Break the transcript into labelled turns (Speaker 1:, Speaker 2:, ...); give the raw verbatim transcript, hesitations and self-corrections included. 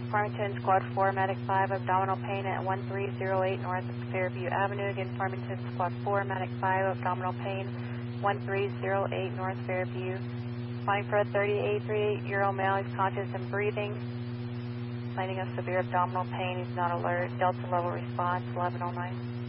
Speaker 1: Farmington, Squad four, Medic five, abdominal pain at one three zero eight North Fairview Avenue. Again, Farmington, Squad four, Medic five, abdominal pain, one three zero eight North Fairview. Responding for a thirty-eight, thirty-eight-year-old male. He's conscious and breathing. Complaining of severe abdominal pain. He's not alert. Delta level response, eleven oh nine.